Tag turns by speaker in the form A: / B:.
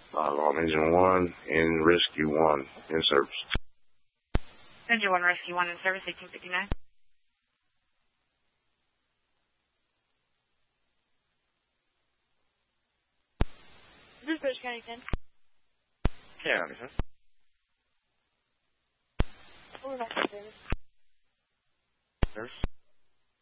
A: On Engine 1 in Rescue 1 in service.
B: Engine 1 Rescue 1 in service, 1859.
C: Bridge County 10.
A: County, huh?
C: We're back to service.
A: Service.